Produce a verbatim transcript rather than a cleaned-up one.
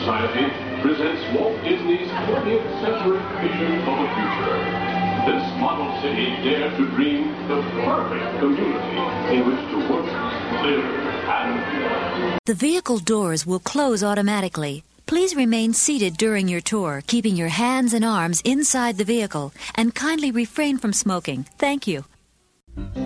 Society presents Walt Disney's twentieth century vision for the future. This model city dares to dream the perfect community in which to work, live, and play. The vehicle doors will close automatically. Please remain seated during your tour, keeping your hands and arms inside the vehicle, and kindly refrain from smoking. Thank you.